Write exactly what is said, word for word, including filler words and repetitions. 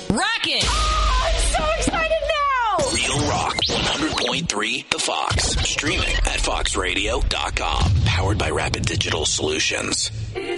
Rockin'. Oh, I'm so excited now. Real Rock one hundred point three The Fox. Streaming at fox radio dot com. Powered by Rapid Digital Solutions.